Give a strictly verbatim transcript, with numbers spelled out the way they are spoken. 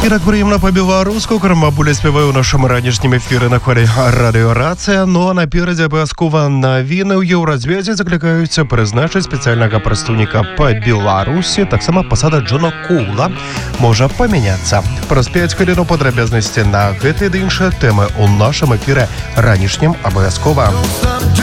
І так приємно по-білоруську Кармабуля співає у нашому ранішнім ефірі на хвилі Радіо Рація. Ну а напереді обов'язково новини. У Єврозв'язі закликаються призначити спеціального представника по Білорусі. Так само посада Джона Коула може помінятися. Про п'ять хвилин подробязності на гэты і інші теми у нашому ефірі ранішнім обов'язково.